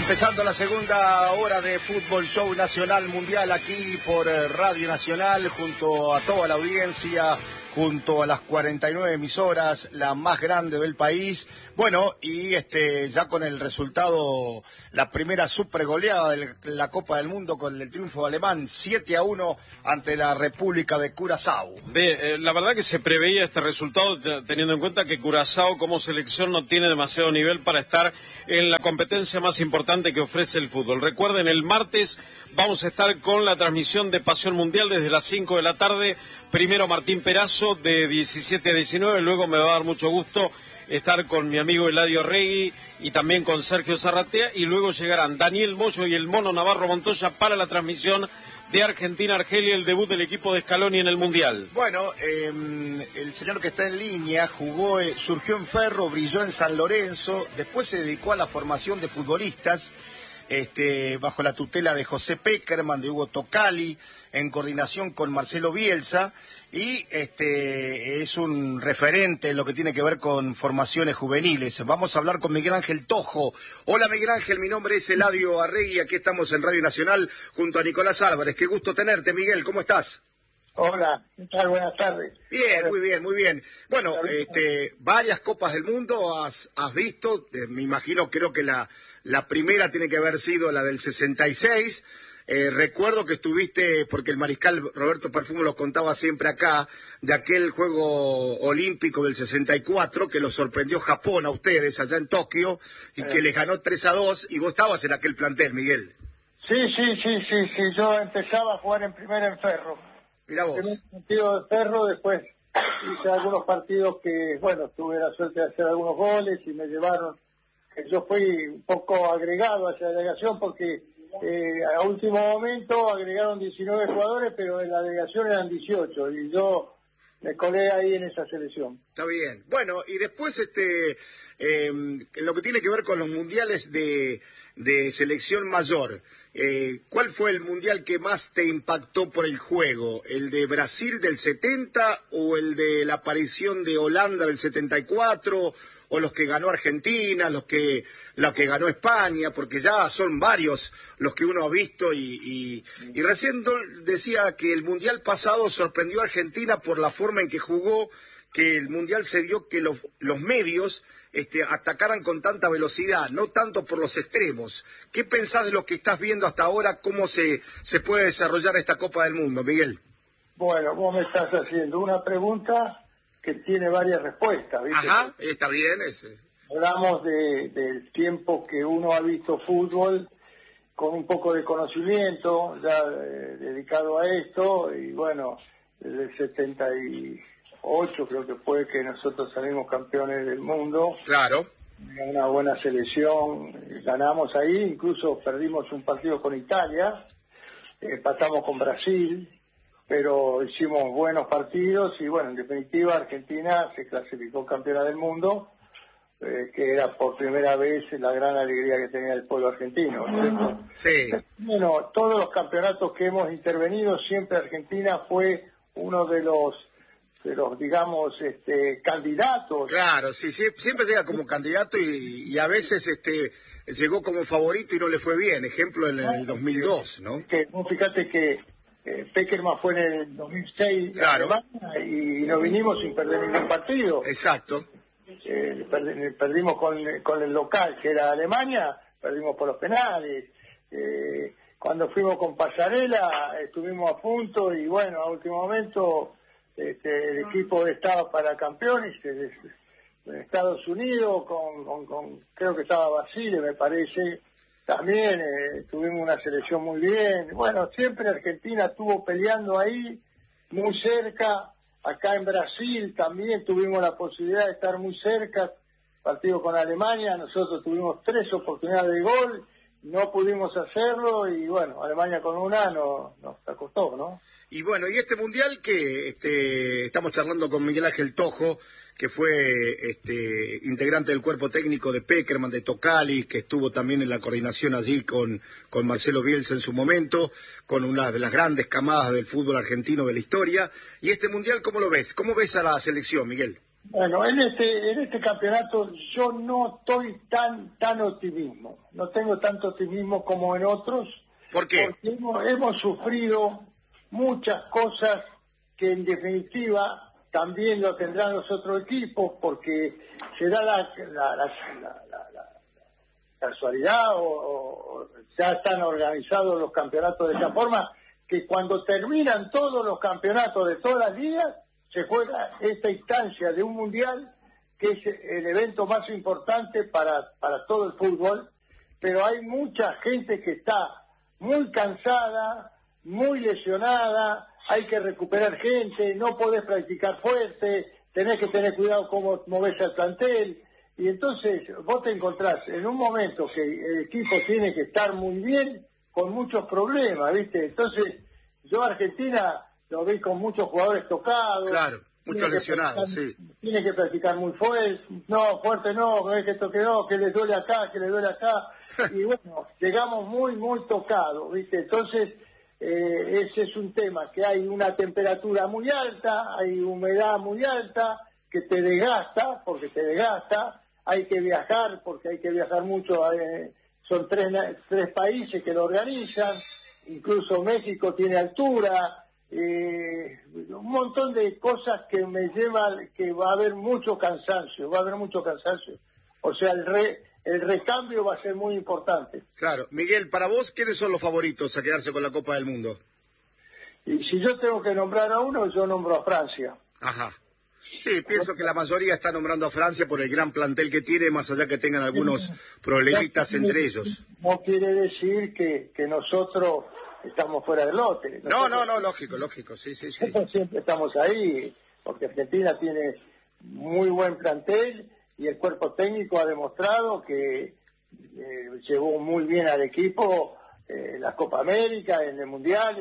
Empezando la segunda hora de Fútbol Show Nacional Mundial aquí por Radio Nacional, junto a toda la audiencia, junto a las 49 emisoras, la más grande del país. Bueno, y ya con el resultado, la primera super goleada de la Copa del Mundo con el triunfo alemán, 7-1 ante la República de Curazao. La verdad que se preveía este resultado teniendo en cuenta que Curazao como selección no tiene demasiado nivel para estar en la competencia más importante que ofrece el fútbol. Recuerden, el martes vamos a estar con la transmisión de Pasión Mundial desde las 5 de la tarde. Primero Martín Perazo de 17 a 19, luego me va a dar mucho gusto estar con mi amigo Eladio Regui y también con Sergio Zarratea, y luego llegarán Daniel Moyo y el Mono Navarro Montoya para la transmisión de Argentina-Argelia, el debut del equipo de Scaloni en el Mundial. Bueno, el señor que está en línea jugó, surgió en Ferro, brilló en San Lorenzo, después se dedicó a la formación de futbolistas, bajo la tutela de José Peckerman, de Hugo Tocali, en coordinación con Marcelo Bielsa, y es un referente en lo que tiene que ver con formaciones juveniles. Vamos a hablar con Miguel Ángel Tojo. Hola Miguel Ángel, mi nombre es Eladio Arregui, aquí estamos en Radio Nacional junto a Nicolás Álvarez. Qué gusto tenerte, Miguel, ¿cómo estás? Hola, ¿qué tal? Buenas tardes. Bien, muy bien, muy bien. Bueno, varias Copas del Mundo has visto, me imagino, creo que la primera tiene que haber sido la del 66. Recuerdo que estuviste, porque el mariscal Roberto Perfumo lo contaba siempre acá, de aquel juego olímpico del 64, que lo sorprendió Japón a ustedes allá en Tokio, y que les ganó 3-2, y vos estabas en aquel plantel, Miguel. Sí, yo empezaba a jugar en primera en Ferro. Mirá vos. En un partido de Ferro, después hice algunos partidos que, bueno, tuve la suerte de hacer algunos goles y me llevaron. Yo fui un poco agregado a esa delegación porque a último momento agregaron 19 jugadores, pero en la delegación eran 18 y yo me colé ahí en esa selección. Está bien. Bueno, y después en lo que tiene que ver con los mundiales de selección mayor, ¿cuál fue el mundial que más te impactó por el juego? ¿El de Brasil del 70 o el de la aparición de Holanda del 74? ¿O los que ganó Argentina, los que ganó España? Porque ya son varios los que uno ha visto y recién decía que el Mundial pasado sorprendió a Argentina por la forma en que jugó, que el Mundial se dio que los medios atacaran con tanta velocidad, no tanto por los extremos. ¿Qué pensás de lo que estás viendo hasta ahora? ¿Cómo se puede desarrollar esta Copa del Mundo, Miguel? Bueno, vos me estás haciendo una pregunta que tiene varias respuestas, ¿viste? Ajá, está bien. Hablamos del tiempo que uno ha visto fútbol con un poco de conocimiento, ya dedicado a esto, y bueno, desde el 78 creo que fue que nosotros salimos campeones del mundo. Claro. Una buena selección, ganamos ahí, incluso perdimos un partido con Italia, empatamos con Brasil, pero hicimos buenos partidos y bueno, en definitiva Argentina se clasificó campeona del mundo, que era por primera vez la gran alegría que tenía el pueblo argentino, ¿cierto? Sí. Bueno, todos los campeonatos que hemos intervenido, siempre Argentina fue uno de los digamos, candidatos. Claro, sí, siempre llega como candidato y a veces llegó como favorito y no le fue bien. Ejemplo en el 2002, ¿no? Fíjate que Peckerman fue en el 2006, claro, Alemania, y nos vinimos sin perder ningún partido. Exacto. Perdimos con el local, que era Alemania, perdimos por los penales. Cuando fuimos con Pasarela estuvimos a punto y bueno, a último momento el equipo estaba para campeones en Estados Unidos, con creo que estaba Basile, me parece. También tuvimos una selección muy bien. Bueno, siempre Argentina estuvo peleando ahí, muy cerca. Acá en Brasil también tuvimos la posibilidad de estar muy cerca. Partido con Alemania, nosotros tuvimos 3 oportunidades de gol, no pudimos hacerlo y bueno, Alemania con una nos costó, ¿no? Y bueno, y este mundial que estamos charlando con Miguel Ángel Tojo, que fue integrante del cuerpo técnico de Peckerman, de Tocali, que estuvo también en la coordinación allí con Marcelo Bielsa en su momento, con una de las grandes camadas del fútbol argentino de la historia. Y este mundial, ¿cómo lo ves? ¿Cómo ves a la selección, Miguel? Bueno, en este campeonato yo no estoy tan optimismo, no tengo tanto optimismo como en otros. ¿Por qué? Porque hemos sufrido muchas cosas que en definitiva también lo tendrán los otros equipos, porque se da la casualidad o ya están organizados los campeonatos de esa forma que cuando terminan todos los campeonatos de todas las ligas se juega esta instancia de un mundial que es el evento más importante para todo el fútbol, pero hay mucha gente que está muy cansada, muy lesionada, hay que recuperar gente, no podés practicar fuerte, tenés que tener cuidado cómo movés al plantel, y entonces vos te encontrás en un momento que el equipo tiene que estar muy bien, con muchos problemas, ¿viste? Entonces, yo a Argentina lo vi con muchos jugadores tocados. Claro, muchos lesionados, sí. Tiene que practicar muy fuerte, fuerte no, es que esto que no, que le duele acá, que le duele acá. Y bueno, llegamos muy tocados, ¿viste? Entonces, ese es un tema, que hay una temperatura muy alta, hay humedad muy alta, que te desgasta, hay que viajar, porque hay que viajar mucho, son tres países que lo organizan, incluso México tiene altura, un montón de cosas que me llevan, que va a haber mucho cansancio, o sea, el recambio va a ser muy importante. Claro. Miguel, para vos, ¿quiénes son los favoritos a quedarse con la Copa del Mundo? Y si yo tengo que nombrar a uno, yo nombro a Francia. Ajá. Sí, pienso que la mayoría está nombrando a Francia por el gran plantel que tiene, más allá que tengan algunos problemitas entre ellos. No quiere decir que nosotros estamos fuera del lote. No, lógico, sí. Nosotros siempre estamos ahí, porque Argentina tiene muy buen plantel y el cuerpo técnico ha demostrado que llevó muy bien al equipo la Copa América, en el Mundial,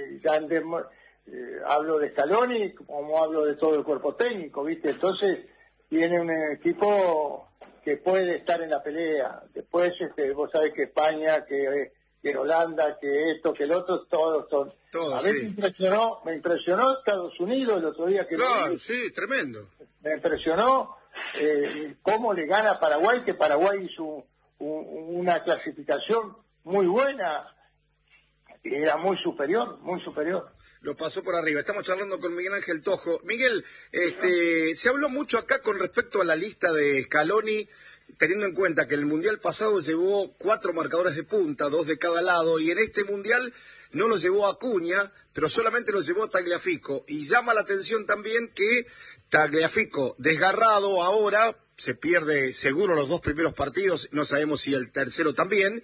hablo de Scaloni como hablo de todo el cuerpo técnico, ¿viste? Entonces tiene un equipo que puede estar en la pelea. Después vos sabés que España, que Holanda, que esto, que el otro, todos son. A mí sí. me impresionó Estados Unidos el otro día que claro, sí, tremendo. Me impresionó cómo le gana a Paraguay, que Paraguay hizo una clasificación muy buena, era muy superior. Lo pasó por arriba. Estamos charlando con Miguel Ángel Tojo. Miguel, se habló mucho acá con respecto a la lista de Scaloni, teniendo en cuenta que el Mundial pasado llevó 4 marcadores de punta, 2 de cada lado, y en este Mundial no lo llevó Acuña, pero solamente lo llevó Tagliafico. Y llama la atención también que Tagliafico, desgarrado ahora, se pierde seguro los 2 primeros partidos, no sabemos si el tercero también,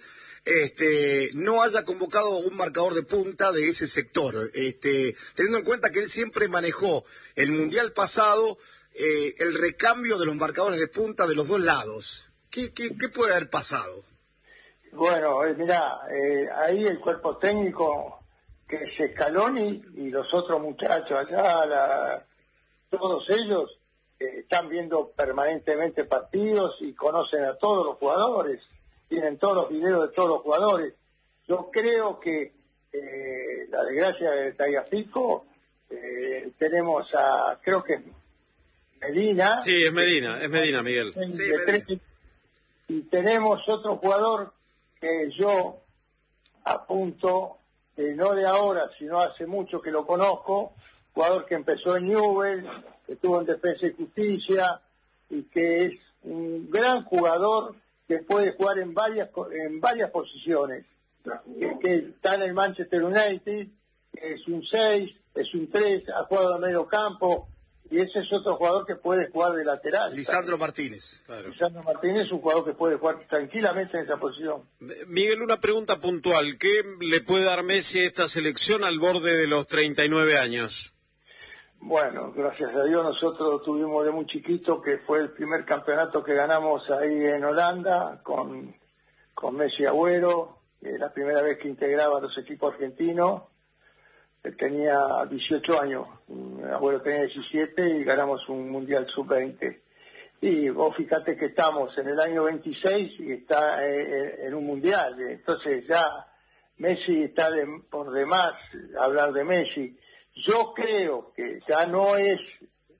no haya convocado un marcador de punta de ese sector, teniendo en cuenta que él siempre manejó el Mundial pasado el recambio de los marcadores de punta de los dos lados. ¿Qué puede haber pasado? Bueno, mirá, ahí el cuerpo técnico, que es Scaloni y los otros muchachos allá, todos ellos están viendo permanentemente partidos y conocen a todos los jugadores, tienen todos los videos de todos los jugadores. Yo creo que la desgracia de Tagliafico, tenemos creo que Medina. Sí, es Medina, Miguel. Sí, Medina. Y tenemos otro jugador que yo apunto, no de ahora, sino hace mucho que lo conozco, jugador que empezó en Newell's, que estuvo en Defensa y Justicia, y que es un gran jugador que puede jugar en varias posiciones, que está en el Manchester United, es un 6, es un 3, ha jugado en medio campo, y ese es otro jugador que puede jugar de lateral. Lisandro Martínez. Claro. Lisandro Martínez es un jugador que puede jugar tranquilamente en esa posición. Miguel, una pregunta puntual. ¿Qué le puede dar Messi a esta selección al borde de los 39 años? Bueno, gracias a Dios nosotros tuvimos de muy chiquito, que fue el primer campeonato que ganamos ahí en Holanda con Messi Agüero, la primera vez que integraba a los equipos argentinos. Él tenía 18 años, Agüero tenía 17 y ganamos un Mundial Sub-20. Y vos fíjate que estamos en el año 26 y está en un Mundial, entonces ya Messi está por demás hablar de Messi. Yo creo que ya no es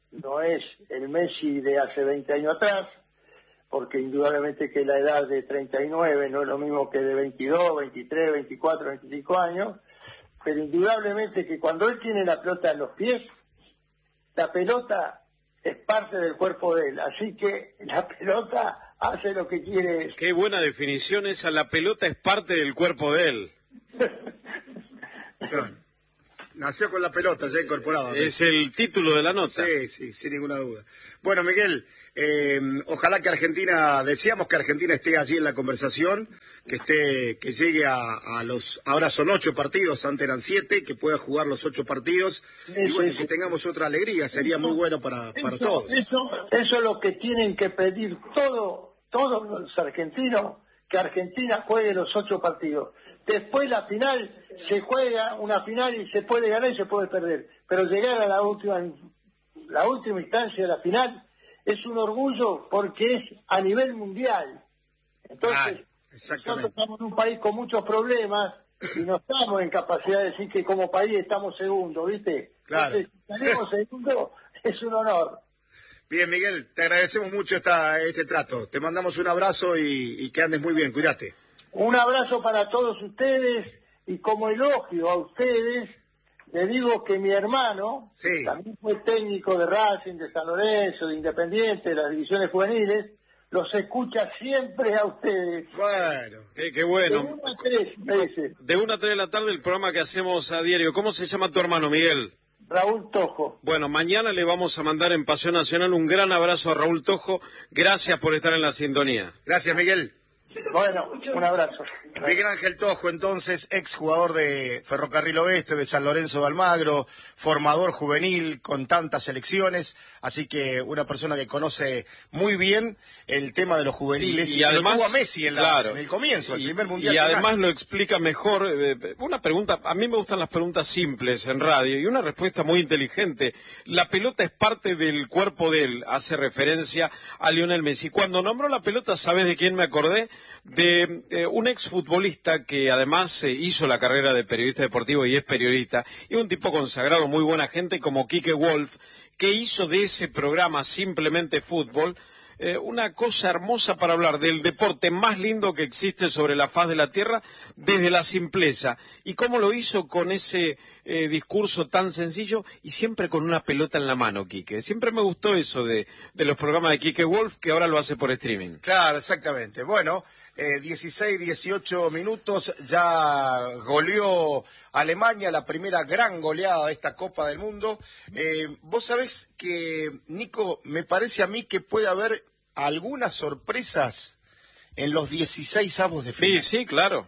no es el Messi de hace 20 años atrás, porque indudablemente que la edad de 39 no es lo mismo que de 22, 23, 24, 25 años, pero indudablemente que cuando él tiene la pelota en los pies, la pelota es parte del cuerpo de él, así que la pelota hace lo que quiere. Qué buena definición esa, la pelota es parte del cuerpo de él. Claro. Nació con la pelota ya incorporada. Es el título de la nota. Sí, sí, sin ninguna duda. Bueno, Miguel, ojalá que Argentina, deseamos que Argentina esté allí en la conversación, que llegue a los, ahora son 8 partidos, antes eran 7, que pueda jugar los 8 partidos, y bueno, que tengamos otra alegría, sería muy bueno para todos. Eso es lo que tienen que pedir todos los argentinos, que Argentina juegue los 8 partidos. Después la final, se juega una final y se puede ganar y se puede perder, pero llegar a la última instancia de la final es un orgullo porque es a nivel mundial. Entonces, nosotros estamos en un país con muchos problemas y no estamos en capacidad de decir que como país estamos segundos, ¿viste? Claro. Entonces, si salimos segundos, es un honor. Bien, Miguel, te agradecemos mucho este trato. Te mandamos un abrazo y que andes muy bien, cuídate. Un abrazo para todos ustedes y como elogio a ustedes, le digo que mi hermano, también fue técnico de Racing, de San Lorenzo, de Independiente, de las divisiones juveniles, los escucha siempre a ustedes. Bueno, qué bueno. De 1 a 3, me dice. De 1 a 3 de la tarde el programa que hacemos a diario. ¿Cómo se llama tu hermano, Miguel? Raúl Tojo. Bueno, mañana le vamos a mandar en Pasión Nacional un gran abrazo a Raúl Tojo. Gracias por estar en la sintonía. Gracias, Miguel. Bueno, un abrazo. Miguel Ángel Tojo, entonces, exjugador de Ferrocarril Oeste, de San Lorenzo de Almagro, formador juvenil con tantas selecciones, así que una persona que conoce muy bien el tema de los juveniles y además lo tuvo a Messi en el comienzo, el primer mundial. Y además lo explica mejor. Una pregunta, a mí me gustan las preguntas simples en radio y una respuesta muy inteligente. La pelota es parte del cuerpo de él, hace referencia a Lionel Messi. Cuando nombró la pelota, ¿sabes de quién me acordé? De un exfutbolista que además hizo la carrera de periodista deportivo y es periodista, y un tipo consagrado, muy buena gente, como Quique Wolf, que hizo de ese programa Simplemente Fútbol una cosa hermosa para hablar del deporte más lindo que existe sobre la faz de la tierra, desde la simpleza. Y cómo lo hizo con ese discurso tan sencillo y siempre con una pelota en la mano, Quique. Siempre me gustó eso de los programas de Quique Wolf, que ahora lo hace por streaming. Claro, exactamente. Bueno, 16, 18 minutos, ya goleó Alemania, la primera gran goleada de esta Copa del Mundo. Vos sabés que, Nico, me parece a mí que puede haber algunas sorpresas en los 16avos de final. Sí, claro.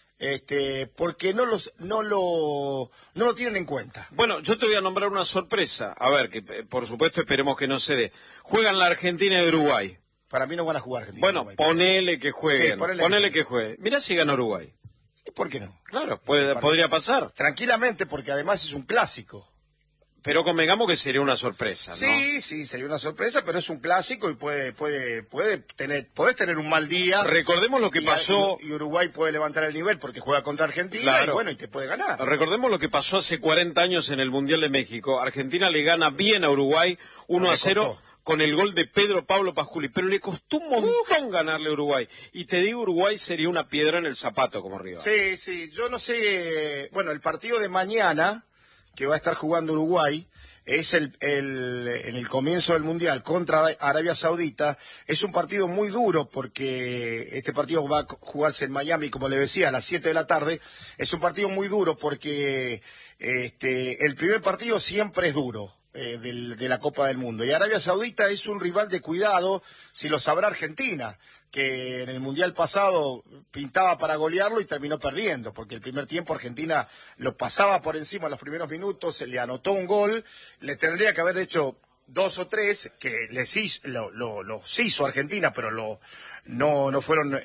Porque no lo tienen en cuenta. Bueno, yo te voy a nombrar una sorpresa. A ver, que por supuesto esperemos que no se dé. Juegan la Argentina y Uruguay. Para mí no van a jugar Argentina. Bueno, Uruguay, ponele que jueguen. Sí, ponele que juegue. Mirá si gana Uruguay. ¿Y por qué no? Claro, podría pasar. Tranquilamente, porque además es un clásico. Pero convengamos que sería una sorpresa, ¿no? Sí, sería una sorpresa, pero es un clásico y podés tener un mal día. Recordemos lo que pasó. Y Uruguay puede levantar el nivel porque juega contra Argentina, claro. Y bueno, y te puede ganar. Recordemos lo que pasó hace 40 años en el Mundial de México. Argentina le gana bien a Uruguay 1-0. Con el gol de Pedro Pablo Pasculi, pero le costó un montón ganarle a Uruguay. Y te digo, Uruguay sería una piedra en el zapato como rival. Sí, yo no sé, bueno, el partido de mañana, que va a estar jugando Uruguay, es en el comienzo del Mundial contra Arabia Saudita. Es un partido muy duro porque este partido va a jugarse en Miami, como le decía, a las 7 de la tarde. Es un partido muy duro porque el primer partido siempre es duro. De la Copa del Mundo. Y Arabia Saudita es un rival de cuidado, si lo sabrá Argentina, que en el Mundial pasado pintaba para golearlo y terminó perdiendo, porque el primer tiempo Argentina lo pasaba por encima en los primeros minutos, se le anotó un gol, le tendría que haber hecho 2 o 3, que los hizo Argentina, pero no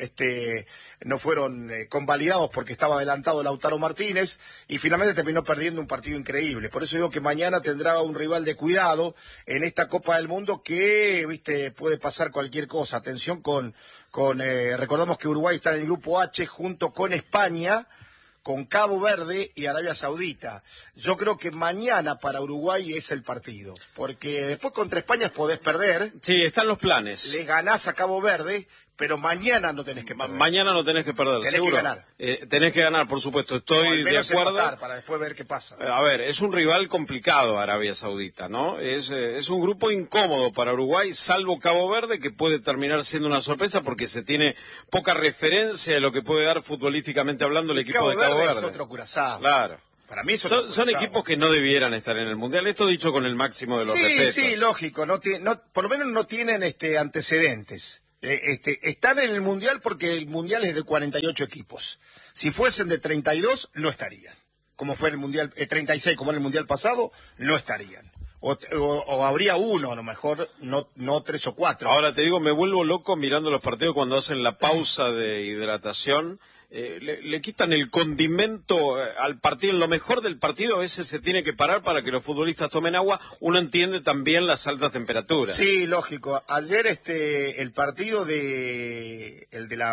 fueron convalidados porque estaba adelantado Lautaro Martínez y finalmente terminó perdiendo un partido increíble. Por eso digo que mañana tendrá un rival de cuidado en esta Copa del Mundo que, puede pasar cualquier cosa. Atención recordamos que Uruguay está en el grupo H junto con España, con Cabo Verde y Arabia Saudita. Yo creo que mañana para Uruguay es el partido, porque después contra España podés perder. Sí, están los planes. Le ganás a Cabo Verde, pero mañana no tenés que perder. Mañana no tenés que perder, tenés seguro. Que ganar. Tenés que ganar, por supuesto, estoy de acuerdo. Empatar para después ver qué pasa. A ver, es un rival complicado Arabia Saudita, ¿no? Es un grupo incómodo para Uruguay, salvo Cabo Verde, que puede terminar siendo una sorpresa porque se tiene poca referencia de lo que puede dar futbolísticamente hablando el equipo de Cabo Verde. Es otro Curazao. Claro. Para mí son equipos que no debieran estar en el Mundial, esto dicho con el máximo de los respetos. Sí, lógico, por lo menos no tienen antecedentes. Están en el Mundial porque el Mundial es de 48 equipos. Si fuesen de 32, no estarían. Como fue el Mundial, 36, como en el Mundial pasado, no estarían. O habría uno, a lo mejor, no 3 o 4. Ahora te digo, me vuelvo loco mirando los partidos cuando hacen la pausa de hidratación. Le quitan el condimento al partido. En lo mejor del partido a veces se tiene que parar para que los futbolistas tomen agua. Uno entiende también las altas temperaturas. Sí, lógico. Ayer el partido el de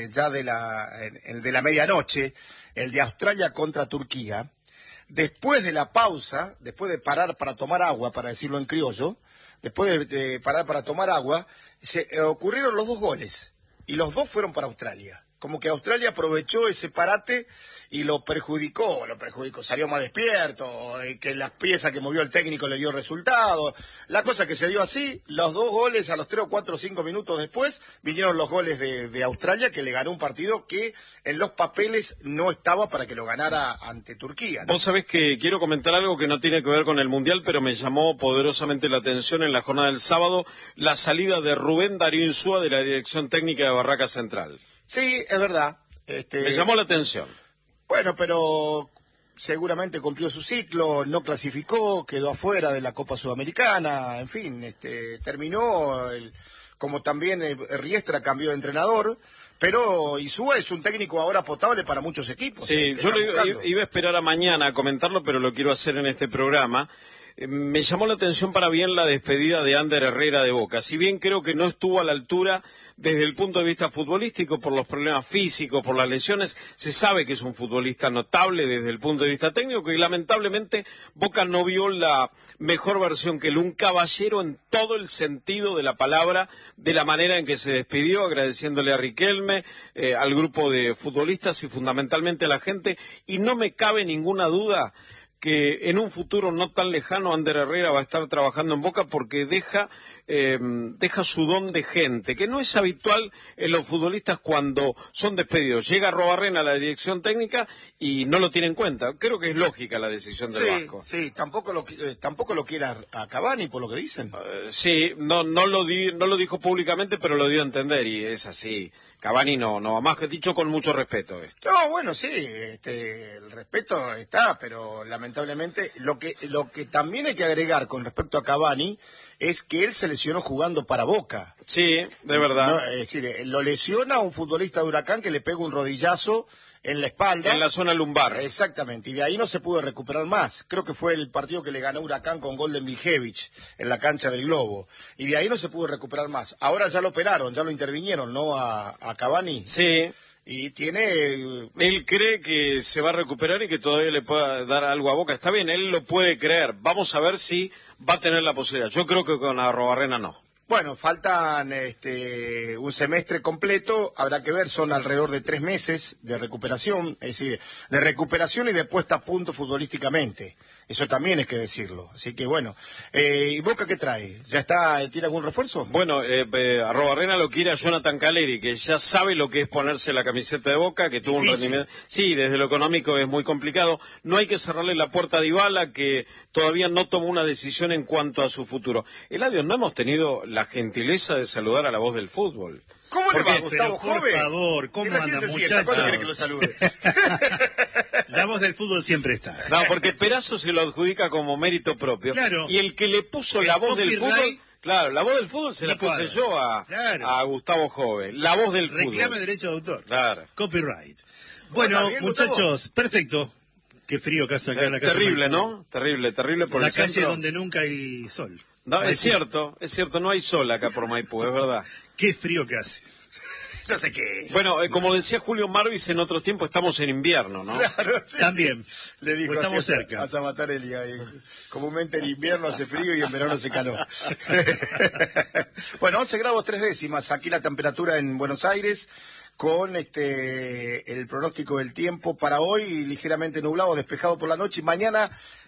la medianoche, el de Australia contra Turquía, después de la pausa, después de parar para tomar agua, para decirlo en criollo, después de parar para tomar agua, ocurrieron los 2 goles y los 2 fueron para Australia. Como que Australia aprovechó ese parate y lo perjudicó, salió más despierto, que las piezas que movió el técnico le dio resultado. La cosa que se dio así, los 2 goles a los 3 o 4 o 5 minutos después, vinieron los goles de Australia, que le ganó un partido que en los papeles no estaba para que lo ganara ante Turquía, ¿no? Vos sabés que quiero comentar algo que no tiene que ver con el Mundial, pero me llamó poderosamente la atención en la jornada del sábado, la salida de Rubén Darío Insúa de la dirección técnica de Barraca Central. Sí, es verdad. Me llamó la atención. Bueno, pero seguramente cumplió su ciclo, no clasificó, quedó afuera de la Copa Sudamericana, en fin, terminó, como también Riestra cambió de entrenador, pero Insúa es un técnico ahora potable para muchos equipos. Sí, yo iba a esperar a mañana a comentarlo, pero lo quiero hacer en este programa. Me llamó la atención para bien la despedida de Ander Herrera de Boca. Si bien creo que no estuvo a la altura desde el punto de vista futbolístico por los problemas físicos, por las lesiones, se sabe que es un futbolista notable desde el punto de vista técnico y lamentablemente Boca no vio la mejor versión que él, un caballero en todo el sentido de la palabra, de la manera en que se despidió, agradeciéndole a Riquelme, al grupo de futbolistas y fundamentalmente a la gente, y no me cabe ninguna duda que en un futuro no tan lejano Ander Herrera va a estar trabajando en Boca porque deja su don de gente, que no es habitual en los futbolistas cuando son despedidos. Llega Arrobarrena a la dirección técnica y no lo tiene en cuenta. Creo que es lógica la decisión del Vasco. Sí, tampoco lo quiere a Cavani, por lo que dicen. Sí, no lo dijo públicamente, pero lo dio a entender y es así. Cavani no, más que dicho con mucho respeto esto. No, bueno, sí, el respeto está, pero lamentablemente lo que también hay que agregar con respecto a Cavani es que él se lesionó jugando para Boca. Sí, de verdad. No, es decir, lo lesiona a un futbolista de Huracán que le pega un rodillazo en la espalda. En la zona lumbar. Exactamente, y de ahí no se pudo recuperar más. Creo que fue el partido que le ganó Huracán con gol de Miljevic en la cancha del Globo. Y de ahí no se pudo recuperar más. Ahora ya lo operaron, ya lo intervinieron, ¿no? A Cavani. Sí. Y tiene... Él cree que se va a recuperar y que todavía le pueda dar algo a Boca. Está bien, él lo puede creer. Vamos a ver si va a tener la posibilidad. Yo creo que con Arrobarrena no. Bueno, faltan un semestre completo, habrá que ver, son alrededor de 3 meses de recuperación, es decir, de recuperación y de puesta a punto futbolísticamente. Eso también hay que decirlo. Así que bueno, ¿y Boca qué trae? ¿Tiene algún refuerzo? Bueno, Arrobarrena lo quiere a Jonathan Caleri, que ya sabe lo que es ponerse la camiseta de Boca, que tuvo un rendimiento... Sí, desde lo económico es muy complicado. No hay que cerrarle la puerta a Dybala, que todavía no tomó una decisión en cuanto a su futuro. Eladio, no hemos tenido la gentileza de saludar a la voz del fútbol. ¿Cómo le va, Gustavo Jove? Por favor, ¿cómo andan, muchachos? ¿Cuándo quiere que lo salude? La voz del fútbol siempre está. No, porque Perazo se lo adjudica como mérito propio. Claro. Y el que le puso la voz del fútbol... Claro, la voz del fútbol se la puse yo a Gustavo Jove. La voz del fútbol. Reclame derecho de autor. Claro. Copyright. Bueno, bien, muchachos, Gustavo. Perfecto. Qué frío que hace acá en la calle. Terrible, ¿no? Terrible por la el calle centro. donde nunca hay sol. No, Maipú. es cierto, no hay sol acá por Maipú, es verdad. Qué frío que hace. no sé qué. Bueno, como decía Julio Marvis, en otros tiempos estamos en invierno, ¿no? Claro, sí. También. Le dijo Estamos así cerca. a Sabatarelli. Comúnmente en invierno hace frío y en verano hace calor. Bueno, 11 grados 3 décimas. Aquí la temperatura en Buenos Aires, con el pronóstico del tiempo para hoy, ligeramente nublado, despejado por la noche. Y mañana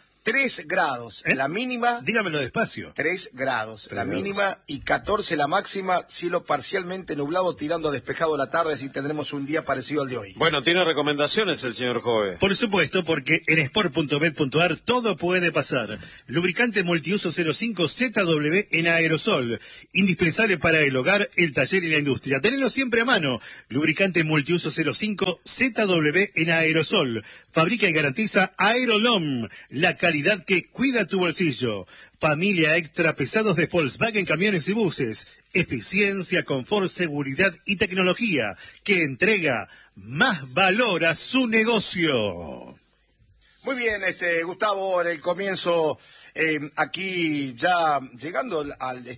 3 grados. La mínima. Dígamelo despacio. 3 grados, 3 la grados. mínima, y 14 la máxima, cielo parcialmente nublado, tirando a despejado la tarde, así tendremos un día parecido al de hoy. Bueno, tiene recomendaciones el señor Jove. Por supuesto, porque en sport.bet.ar todo puede pasar. Lubricante multiuso 05 ZW en aerosol. Indispensable para el hogar, el taller y la industria. Tenelo siempre a mano. Lubricante multiuso 05 ZW en aerosol. Fabrica y garantiza Aerolom, la calidad que cuida tu bolsillo. Familia extra pesados de Volkswagen Camiones y Buses. Eficiencia, confort, seguridad y tecnología que entrega más valor a su negocio. Muy bien, Gustavo, en el comienzo, aquí ya llegando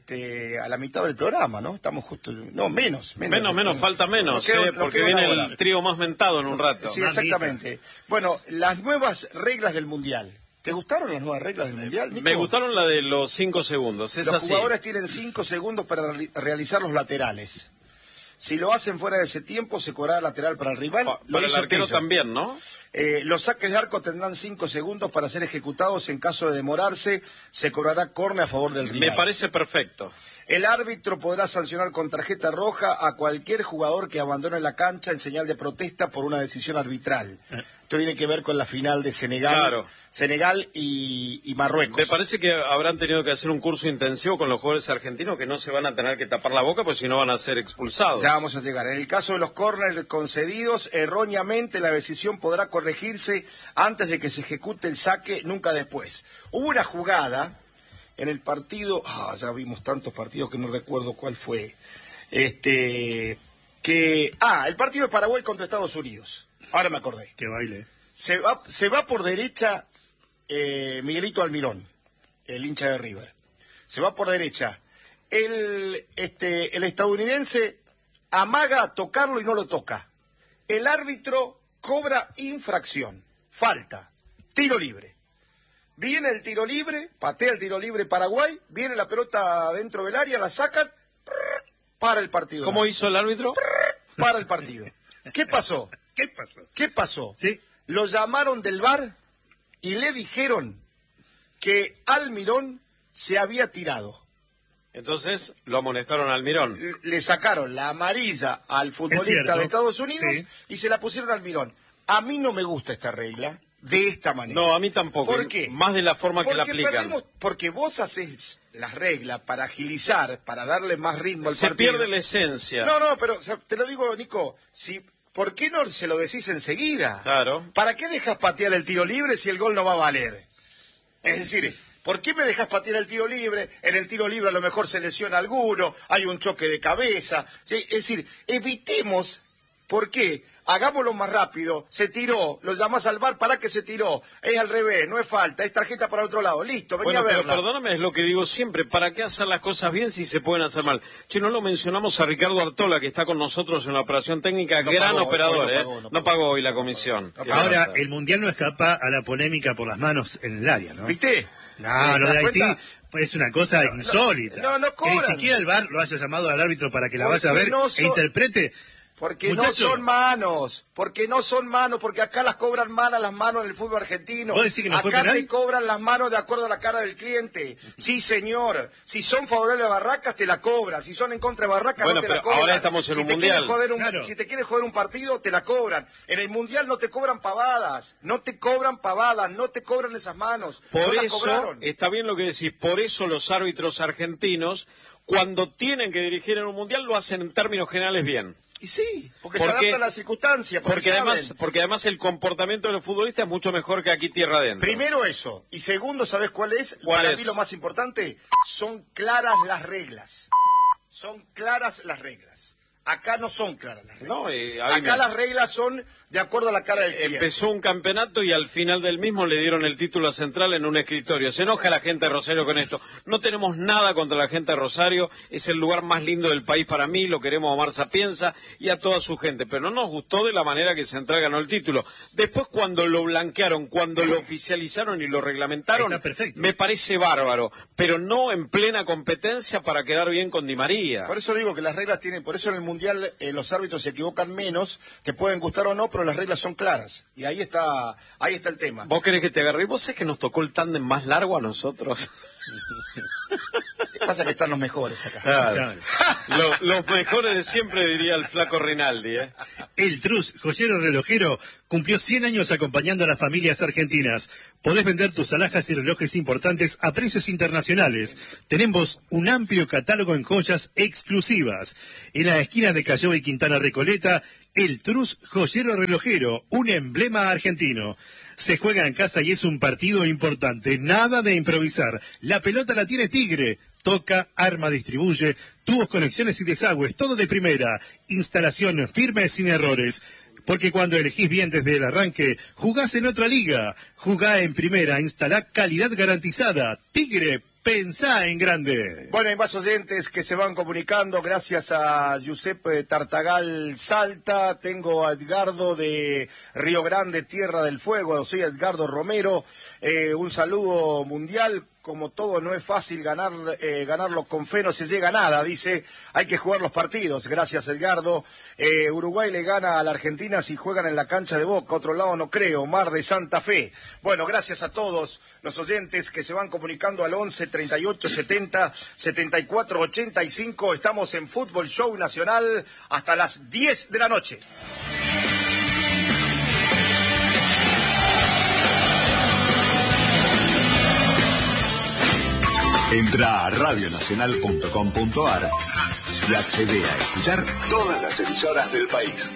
a la mitad del programa, ¿no? Estamos justo, no, menos, Falta menos, Nos porque queda viene una hora. el trío más mentado en un rato. Sí, exactamente. Bueno, las nuevas reglas del Mundial. ¿Te gustaron las nuevas reglas del Mundial, Nico? Me gustaron la de los 5 segundos, es Los así. jugadores tienen 5 segundos para realizar los laterales. Si lo hacen fuera de ese tiempo, se cobrará lateral para el rival. Lo Para el hizo arquero Tello. también, ¿no? Los saques de arco tendrán 5 segundos para ser ejecutados. En caso de demorarse, se cobrará córner a favor del rival. Me parece perfecto. El árbitro podrá sancionar con tarjeta roja a cualquier jugador que abandone la cancha en señal de protesta por una decisión arbitral. Esto tiene que ver con la final de Senegal, Claro. Senegal y Marruecos. Me parece que habrán tenido que hacer un curso intensivo con los jugadores argentinos que no se van a tener que tapar la boca, pues si no van a ser expulsados. Ya vamos a llegar. En el caso de los córneres concedidos, erróneamente la decisión podrá corregirse antes de que se ejecute el saque, nunca después. Hubo una jugada en el partido, ya vimos tantos partidos que no recuerdo cuál fue, el partido de Paraguay contra Estados Unidos. Ahora me acordé. Que baile. Se va por derecha Miguelito Almirón, el hincha de River. Se va por derecha. El estadounidense amaga a tocarlo y no lo toca. El árbitro cobra infracción, falta, tiro libre. Viene el tiro libre, patea el tiro libre Paraguay, viene la pelota dentro del área, la sacan, para el partido. ¿Cómo hizo el árbitro? Para el partido. ¿Qué pasó? ¿Qué pasó? Sí. Lo llamaron del VAR y le dijeron que Almirón se había tirado. Entonces lo amonestaron al Almirón. Le sacaron la amarilla al futbolista de Estados Unidos, sí, y se la pusieron al Almirón. A mí no me gusta esta regla de esta manera. No, a mí tampoco. ¿Por qué? Más de la forma que la aplican. Porque vos haces las reglas para agilizar, para darle más ritmo al partido. Se pierde la esencia. No, pero te lo digo, Nico, ¿por qué no se lo decís enseguida? Claro. ¿Para qué dejas patear el tiro libre si el gol no va a valer? Es decir, ¿por qué me dejas patear el tiro libre? En el tiro libre a lo mejor se lesiona alguno, hay un choque de cabeza. ¿Sí? Es decir, evitemos, ¿por qué? Hagámoslo más rápido, se tiró, lo llamás al VAR, ¿para qué se tiró? Es al revés, no es falta, es tarjeta para otro lado, listo, vení a verla. Pero perdóname, es lo que digo siempre, ¿para qué hacer las cosas bien si se pueden hacer mal? Che, no lo mencionamos a Ricardo Artola, que está con nosotros en la operación técnica, gran operador, no pagó hoy la comisión. Ahora, el Mundial no escapa a la polémica por las manos en el área, ¿no? ¿Viste? No, lo de Haití es una cosa insólita. No que ni siquiera el VAR lo haya llamado al árbitro para que la vaya a ver e interprete. Porque no son manos, porque acá las cobran malas las manos en el fútbol argentino. ¿Vos decís que no fue acá penal? te cobran las manos de acuerdo a la cara del cliente. Sí, señor. Si son favorables a Barracas, te la cobran. Si son en contra de Barracas, no te la cobran. Ahora estamos en un mundial. Si te quieres joder un partido, te la cobran. En el mundial no te cobran pavadas, no te cobran esas manos. Por no eso, está bien lo que decís, por eso los árbitros argentinos, cuando tienen que dirigir en un mundial, lo hacen en términos generales bien. Y sí, porque se adaptan a las circunstancias. Porque además el comportamiento de los futbolistas es mucho mor que aquí tierra adentro. Primero eso. Y segundo, ¿sabes cuál es? Para mí lo más importante, son claras las reglas. Acá no son claras las reglas. No, acá las reglas son de acuerdo a la cara del cliente. Empezó un campeonato y al final del mismo le dieron el título a Central en un escritorio. Se enoja la gente de Rosario con esto. No tenemos nada contra la gente de Rosario. Es el lugar más lindo del país para mí. Lo queremos a Omar Sapienza y a toda su gente. Pero no nos gustó de la manera que Central ganó el título. Después, cuando lo blanquearon, cuando lo oficializaron y lo reglamentaron, me parece bárbaro. Pero no en plena competencia para quedar bien con Di María. Por eso digo que las reglas tienen... Por eso en el Mundial los árbitros se equivocan menos, te pueden gustar o no, pero las reglas son claras. Y ahí está el tema. ¿Vos querés que te agarre? ¿Vos sabés que nos tocó el tándem más largo a nosotros? Pasa que están los mejores acá. Claro. Los mejores de siempre, diría el flaco Rinaldi. El Trus, joyero relojero, cumplió 100 años acompañando a las familias argentinas. Podés vender tus alhajas y relojes importantes a precios internacionales. Tenemos un amplio catálogo en joyas exclusivas. En la esquina de Callao y Quintana Recoleta, el Trus, joyero relojero, un emblema argentino. Se juega en casa y es un partido importante. Nada de improvisar. La pelota la tiene Tigre. Toca, arma, distribuye, tubos, conexiones y desagües, todo de primera. Instalación firme sin errores. Porque cuando elegís bien desde el arranque, jugás en otra liga. Jugá en primera, instalá calidad garantizada. Tigre, pensá en grande. Bueno, hay más oyentes que se van comunicando. Gracias a Giuseppe Tartagal Salta. Tengo a Edgardo de Río Grande, Tierra del Fuego. Soy Edgardo Romero. Un saludo mundial. Como todo no es fácil ganarlo con fe, no se llega a nada, dice, hay que jugar los partidos. Gracias, Edgardo. Uruguay le gana a la Argentina si juegan en la cancha de Boca, otro lado no creo, Mar de Santa Fe. Bueno, gracias a todos los oyentes que se van comunicando al 11 38 70 74 85. Estamos en Fútbol Show Nacional hasta las 10 de la noche. Entra a radionacional.com.ar y accede a escuchar todas las emisoras del país.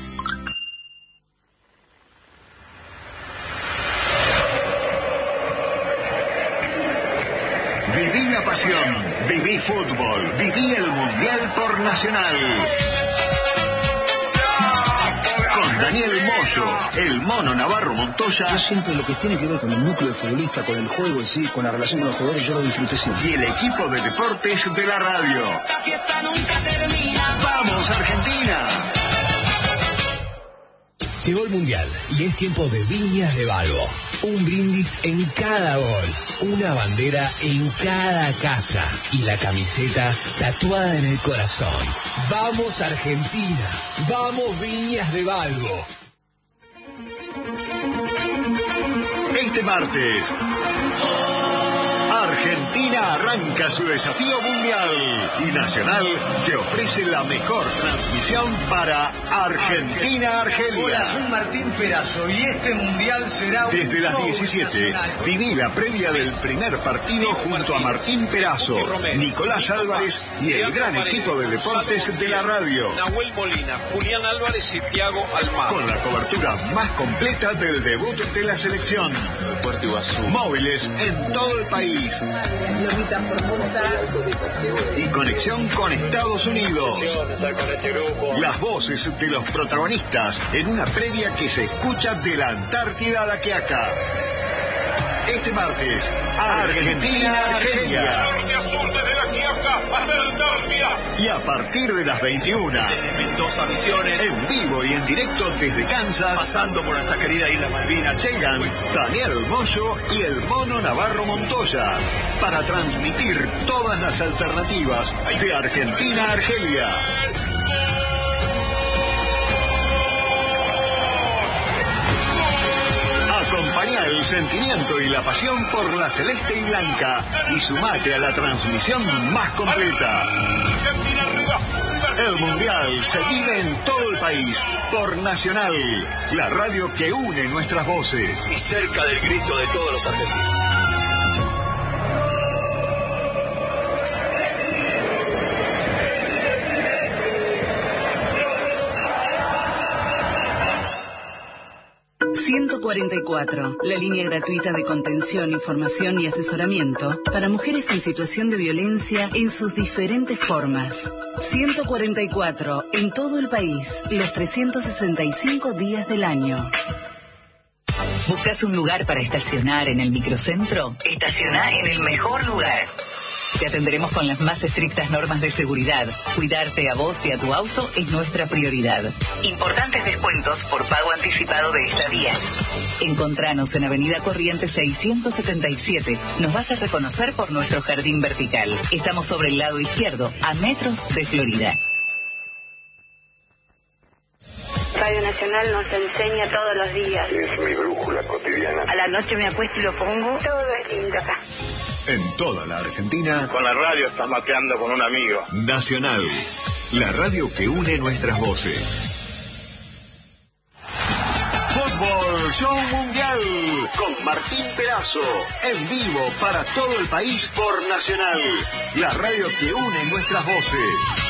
Viví la pasión, viví fútbol, viví el Mundial por Nacional. Con Daniel Moyo, el Mono Navarro Montoya. Yo siempre lo que tiene que ver con el núcleo futbolista, con el juego en sí, con la relación con los jugadores, yo lo disfruté siempre. Y el equipo de deportes de la radio. La fiesta nunca termina. ¡Vamos, Argentina! Llegó el Mundial y es tiempo de Viñas de Balbo. Un brindis en cada gol, una bandera en cada casa y la camiseta tatuada en el corazón. ¡Vamos, Argentina! ¡Vamos, Viñas de Balbo! Este martes, Argentina arranca su desafío mundial y Nacional te ofrece la mejor transmisión para Argentina-Argelia. Hola, soy Martín Perazo y este mundial será un desde las 17, viví la previa del primer partido junto a Martín Perazo, Nicolás Álvarez y el gran equipo de deportes de la radio. Nahuel Molina, Julián Álvarez y Thiago Almada. Con la cobertura más completa del debut de la selección. Móviles en todo el país. Y conexión con Estados Unidos. Las voces de los protagonistas en una previa que se escucha de la Antártida a la Quiaca. Este martes, Argentina-Argelia. Y a partir de las 21, desde Mendoza, Misiones, en vivo y en directo desde Kansas, pasando por nuestra querida Isla Malvinas, llegan Daniel Moyo y el Mono Navarro Montoya para transmitir todas las alternativas de Argentina-Argelia. Acompañá el sentimiento y la pasión por la celeste y blanca y sumate a la transmisión más completa. El Mundial se vive en todo el país por Nacional, la radio que une nuestras voces. y cerca del grito de todos los argentinos. 144, la línea gratuita de contención, información y asesoramiento para mujeres en situación de violencia en sus diferentes formas. 144, en todo el país, los 365 días del año. ¿Buscas un lugar para estacionar en el microcentro? Estacioná en el mejor lugar. Te atenderemos con las más estrictas normas de seguridad. Cuidarte a vos y a tu auto es nuestra prioridad. Importantes descuentos por pago anticipado de estadías. Encontranos en Avenida Corrientes 677. Nos vas a reconocer por nuestro jardín vertical. Estamos sobre el lado izquierdo, a metros de Florida. Radio Nacional nos enseña todos los días. Es mi brújula cotidiana. A la noche me acuesto y lo pongo. Todo es lindo acá. En toda la Argentina. Con la radio estás mateando con un amigo. Nacional, la radio que une nuestras voces. Fútbol Show Mundial con Martín Perazo, en vivo para todo el país por Nacional, la radio que une nuestras voces.